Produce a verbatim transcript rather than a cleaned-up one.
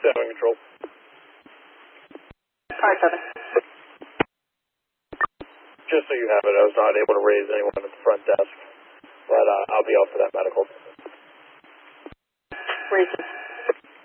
Seven control. Car seven. Just so you have it, I was not able to raise anyone at the front desk, but uh, I'll be out for that medical. Raise